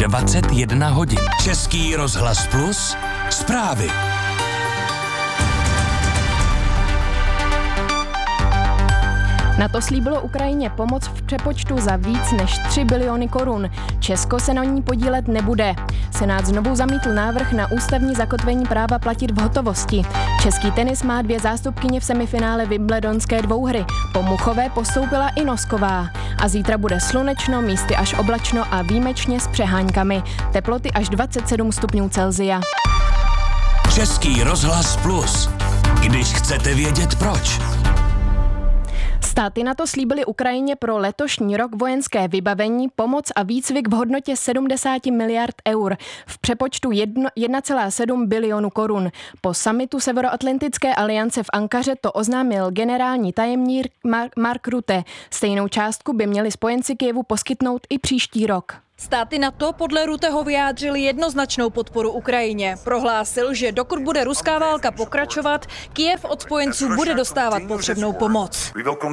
21 hodin. Český rozhlas Plus, zprávy. NATO slíbilo Ukrajině pomoc v přepočtu za víc než 3 biliony korun. Česko se na ní podílet nebude. Senát znovu zamítl návrh na ústavní zakotvení práva platit v hotovosti. Český tenis má 2 zástupkyně v semifinále Wimbledonské dvouhry. Po Muchové postoupila i Nosková. A zítra bude slunečno, místy až oblačno a výjimečně s přeháňkami. Teploty až 27 stupňů Celsia. Český rozhlas Plus. Když chcete vědět proč. Státy NATO slíbily Ukrajině pro letošní rok vojenské vybavení, pomoc a výcvik v hodnotě 70 miliard eur, v přepočtu 1,7 bilionu korun. Po summitu Severoatlantické aliance v Ankaře to oznámil generální tajemník Mark Rutte. Stejnou částku by měli spojenci Kyjevu poskytnout i příští rok. Státy NATO podle Rutteho vyjádřili jednoznačnou podporu Ukrajině. Prohlásil, že dokud bude ruská válka pokračovat, Kyjev od spojenců bude dostávat potřebnou pomoc.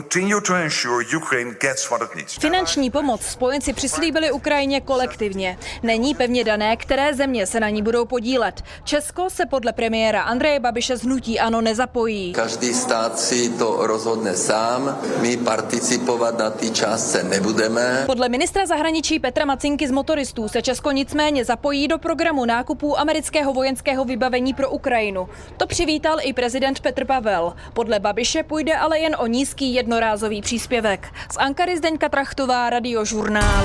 Finanční pomoc spojenci přislíbili Ukrajině kolektivně. Není pevně dané, které země se na ní budou podílet. Česko se podle premiéra Andreje Babiše z hnutí ANO nezapojí. Každý stát si to rozhodne sám, my participovat na té částce nebudeme. Podle ministra zahraničí Petra Macinky z Motoristů se Česko nicméně zapojí do programu nákupů amerického vojenského vybavení pro Ukrajinu. To přivítal i prezident Petr Pavel. Podle Babiše půjde ale jen o nízký jednorázový příspěvek. Z Ankary Zdeňka Trachtová, Radiožurnál.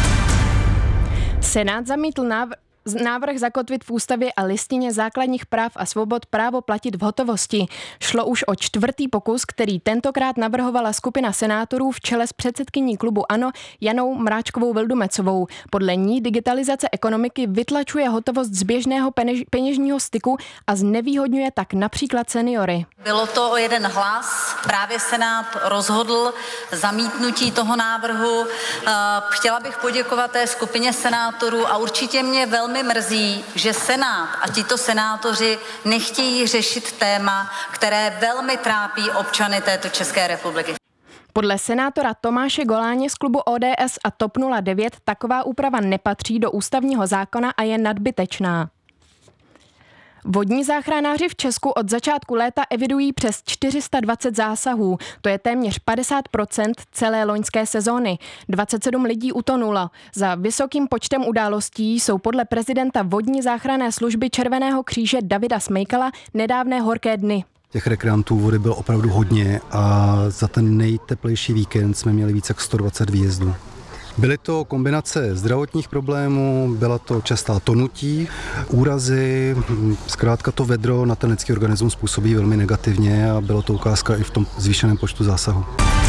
Senát zamítl návrh zakotvit v ústavě a listině základních práv a svobod právo platit v hotovosti. Šlo už o 4. pokus, který tentokrát navrhovala skupina senátorů v čele s předsedkyní klubu ANO Janou Mráčkovou Vildumecovou. Podle ní digitalizace ekonomiky vytlačuje hotovost z běžného peněžního styku a znevýhodňuje tak například seniory. Bylo to o 1 hlas. Právě Senát rozhodl zamítnutí toho návrhu. Chtěla bych poděkovat té skupině senátorů a určitě mě velmi mrzí, že Senát a tito senátoři nechtějí řešit téma, které velmi trápí občany této České republiky. Podle senátora Tomáše Goláně z klubu ODS a TOP 09 taková úprava nepatří do ústavního zákona a je nadbytečná. Vodní záchranáři v Česku od začátku léta evidují přes 420 zásahů. To je téměř 50% celé loňské sezóny. 27 lidí utonulo. Za vysokým počtem událostí jsou podle prezidenta vodní záchranné služby Červeného kříže Davida Smejkala nedávné horké dny. Těch rekreantů vody bylo opravdu hodně a za ten nejteplejší víkend jsme měli více jak 120 výjezdů. Byly to kombinace zdravotních problémů, byla to častá tonutí, úrazy, zkrátka to vedro na ten lidský organismus působí velmi negativně a bylo to ukázka i v tom zvýšeném počtu zásahů.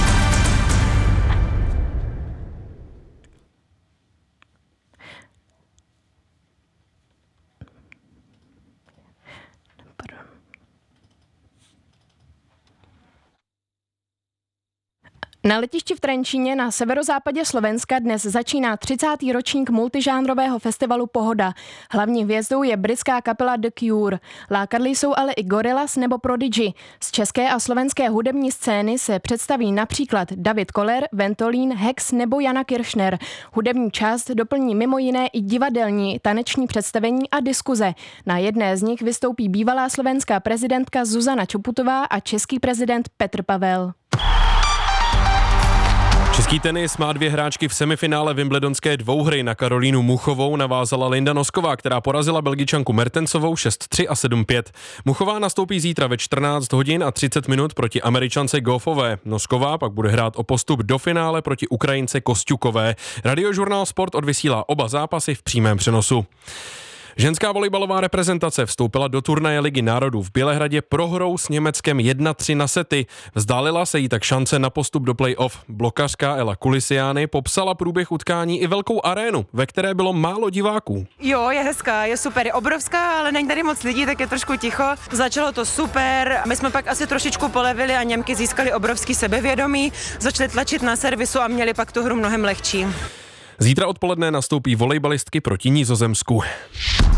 Na letišti v Trenčíně na severozápadě Slovenska dnes začíná 30. ročník multižánrového festivalu Pohoda. Hlavní hvězdou je britská kapela The Cure. Lákadly jsou ale i Gorillaz nebo Prodigy. Z české a slovenské hudební scény se představí například David Koller, Ventolín, Hex nebo Jana Kiršner. Hudební část doplní mimo jiné i divadelní, taneční představení a diskuze. Na jedné z nich vystoupí bývalá slovenská prezidentka Zuzana Čaputová a český prezident Petr Pavel. Český tenis má 2 hráčky v semifinále Wimbledonské dvouhry. Na Karolínu Muchovou navázala Linda Nosková, která porazila Belgičanku Mertensovou 6-3 a 7-5. Muchová nastoupí zítra ve 14 hodin a 30 minut proti Američance Goffové. Nosková pak bude hrát o postup do finále proti Ukrajince Kosťukové. Radiožurnál Sport odvysílá oba zápasy v přímém přenosu. Ženská volejbalová reprezentace vstoupila do turnaje Ligy národů v Bělehradě prohrou s Německem 1-3 na sety. Vzdálila se jí tak šance na postup do play-off. Blokařka Ela Kulisiány popsala průběh utkání i velkou arénu, ve které bylo málo diváků. Jo, je hezká, je super, je obrovská, ale není tady moc lidí, tak je trošku ticho. Začalo to super, my jsme pak asi trošičku polevili a Němky získali obrovský sebevědomí, začali tlačit na servisu a měli pak tu hru mnohem lehčí. Zítra odpoledne nastoupí volejbalistky proti Nizozemsku.